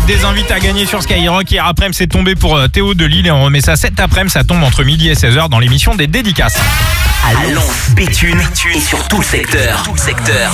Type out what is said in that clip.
des invités à gagner sur Skyrock. Hier après-midi, c'est tombé pour Théo de Lille et on remet ça cet après-midi. Ça tombe entre midi et 16h dans l'émission des dédicaces. À Lens, Béthune et sur tout le secteur.